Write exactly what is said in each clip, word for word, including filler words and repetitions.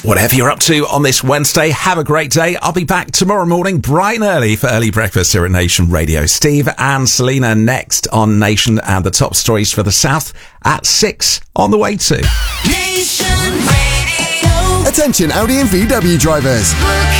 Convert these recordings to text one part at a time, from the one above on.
Whatever you're up to on this Wednesday, have a great day. I'll be back tomorrow morning, bright and early, for early breakfast here at Nation Radio. Steve and Selena next on Nation, and the top stories for the South at six on the way to Nation Radio. Attention Audi and V W drivers.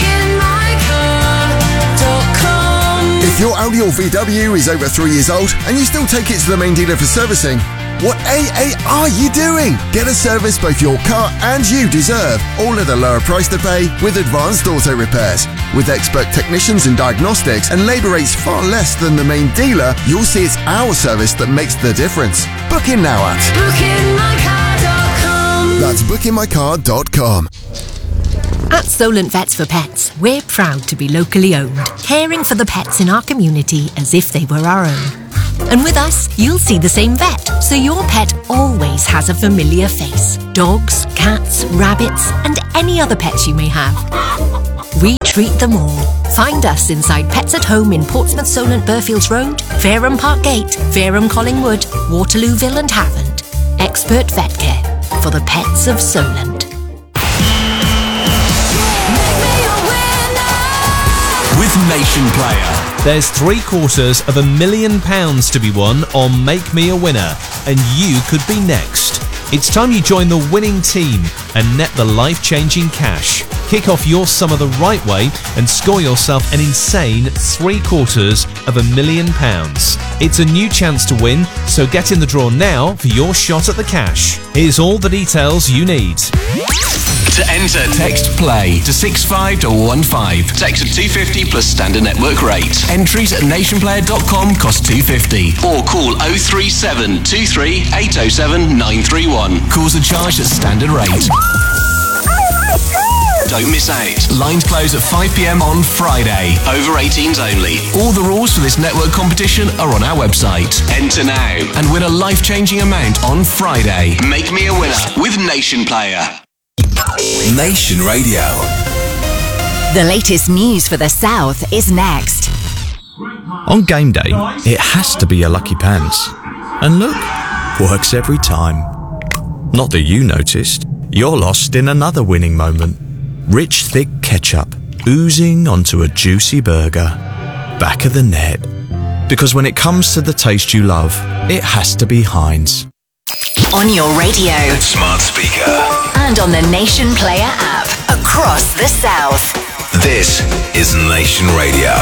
If your Audi or V W is over three years old and you still take it to the main dealer for servicing, what A A are you doing? Get a service both your car and you deserve, all at a lower price to pay with Advanced Auto Repairs. With expert technicians and diagnostics and labour rates far less than the main dealer, you'll see it's our service that makes the difference. Book in now at booking my car dot com. That's booking my car dot com. At Solent Vets for Pets, we're proud to be locally owned, caring for the pets in our community as if they were our own. And with us, you'll see the same vet, so your pet always has a familiar face. Dogs, cats, rabbits, and any other pets you may have. We treat them all. Find us inside Pets at Home in Portsmouth, Solent, Burfields Road, Fareham Park Gate, Fareham Collingwood, Waterlooville and Havant. Expert vet care for the pets of Solent. With Nation Player, there's three quarters of a million pounds to be won on Make Me a Winner, and you could be next. It's time you join the winning team and net the life-changing cash. Kick off your summer the right way and score yourself an insane three quarters of a million pounds. It's a new chance to win, so get in the draw now for your shot at the cash. Here's all the details you need. To enter, text PLAY to six five one one five. Text at two fifty plus standard network rate. Entries at nation player dot com cost two fifty. Or call oh three seven two three eight oh seven nine three one. Calls are charged at standard rate. Don't miss out. Lines close at five p.m. on Friday. Over eighteens only. All the rules for this network competition are on our website. Enter now and win a life-changing amount on Friday. Make me a winner with Nation Player. Nation Radio. The latest news for the South is next. On game day, it has to be your lucky pants. And look, works every time. Not that you noticed. You're lost in another winning moment. Rich, thick ketchup oozing onto a juicy burger. Back of the net. Because when it comes to the taste you love, it has to be Heinz. On your radio, Smart speaker. and on the Nation Player app across the South. This is Nation Radio.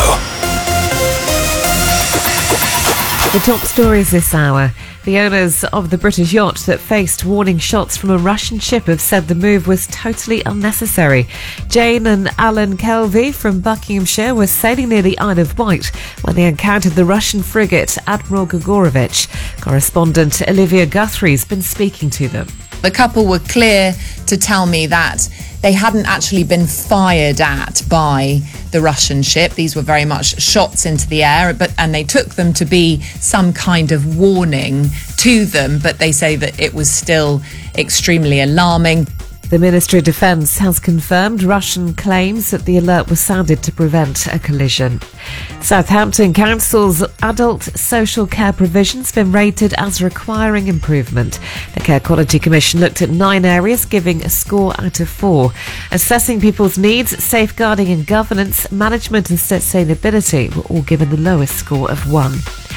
The top stories this hour. The owners of the British yacht that faced warning shots from a Russian ship have said the move was totally unnecessary. Jane and Alan Kelvey from Buckinghamshire were sailing near the Isle of Wight when they encountered the Russian frigate Admiral Grigorovich. Correspondent Olivia Guthrie's been speaking to them. The couple were clear to tell me that they hadn't actually been fired at by the Russian ship. These were very much shots into the air, but and they took them to be some kind of warning to them, but they say that it was still extremely alarming. The Ministry of Defence has confirmed Russian claims that the alert was sounded to prevent a collision. Southampton Council's adult social care provision's been rated as requiring improvement. The Care Quality Commission looked at nine areas, giving a score out of four. Assessing people's needs, safeguarding and governance, management and sustainability were all given the lowest score of one.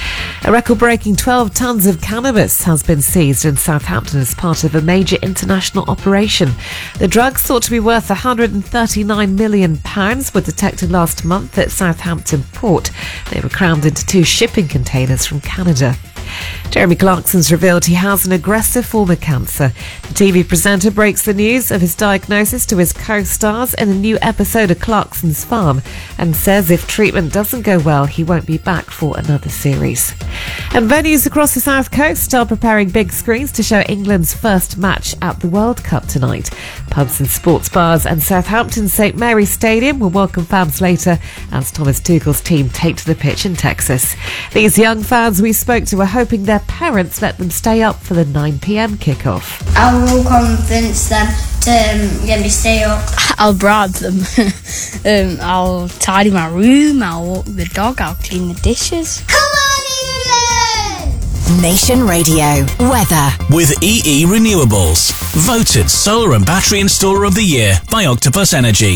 A record-breaking twelve tonnes of cannabis has been seized in Southampton as part of a major international operation. The drugs, thought to be worth one hundred thirty-nine million pounds, were detected last month at Southampton Port. They were crammed into two shipping containers from Canada. Jeremy Clarkson's revealed he has an aggressive form of cancer. The T V presenter breaks the news of his diagnosis to his co-stars in a new episode of Clarkson's Farm and says if treatment doesn't go well, he won't be back for another series. And venues across the South Coast are preparing big screens to show England's first match at the World Cup tonight. Pubs and sports bars and Southampton's St Mary's Stadium will welcome fans later as Thomas Tuchel's team take to the pitch in Texas. These young fans we spoke to were hoping their parents let them stay up for the nine p.m. kickoff. I will convince them to um, let me stay up. I'll bribe them. um, I'll tidy my room, I'll walk the dog, I'll clean the dishes. Come on, England! Nation Radio. Weather. With E E Renewables. Voted Solar and Battery Installer of the Year by Octopus Energy.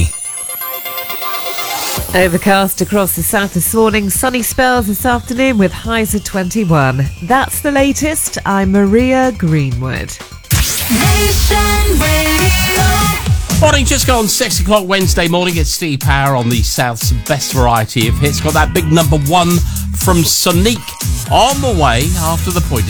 Overcast across the south this morning, sunny spells this afternoon with highs of twenty-one. That's the latest. I'm Maria Greenwood. Nation Radio. Morning, just gone six o'clock Wednesday morning. It's Steve Power on the South's best variety of hits. Got that big number one from Sonique on the way after the point.